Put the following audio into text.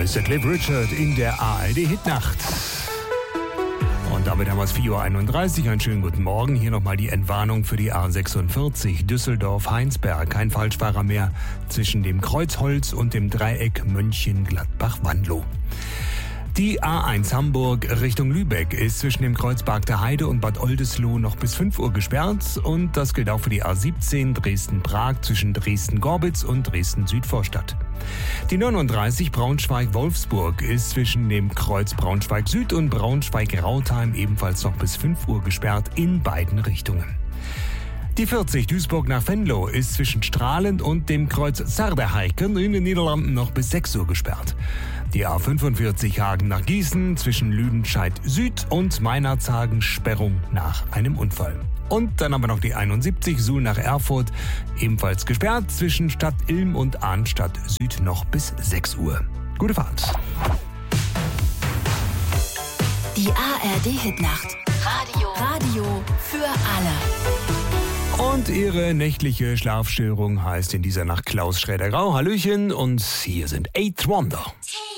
Mr. Cliff Richard in der ARD-Hitnacht. Und damit haben wir es 4.31 Uhr. Einen schönen guten Morgen. Hier nochmal die Entwarnung für die A46 Düsseldorf-Heinsberg. Kein Falschfahrer mehr zwischen dem Kreuzholz und dem Dreieck Mönchengladbach-Wanlo. Die A1 Hamburg Richtung Lübeck ist zwischen dem Kreuz Bargter Heide und Bad Oldesloe noch bis 5 Uhr gesperrt. Und das gilt auch für die A17 Dresden-Prag zwischen Dresden-Gorbitz und Dresden-Südvorstadt. Die 39 Braunschweig-Wolfsburg ist zwischen dem Kreuz Braunschweig-Süd und Braunschweig-Rautheim ebenfalls noch bis 5 Uhr gesperrt in beiden Richtungen. Die 40 Duisburg nach Venlo ist zwischen Stralend und dem Kreuz Zerderheiken in den Niederlanden noch bis 6 Uhr gesperrt. Die A45 Hagen nach Gießen zwischen Lüdenscheid Süd und Meinerzhagen Sperrung nach einem Unfall. Und dann haben wir noch die 71 Suhl nach Erfurt, ebenfalls gesperrt zwischen Stadt Ilm und Arnstadt Süd noch bis 6 Uhr. Gute Fahrt. Die ARD-Hitnacht. Radio für alle. Und ihre nächtliche Schlafstörung heißt in dieser Nacht Klaus Schrader-Grau. Hallöchen und hier sind 8 Wonder.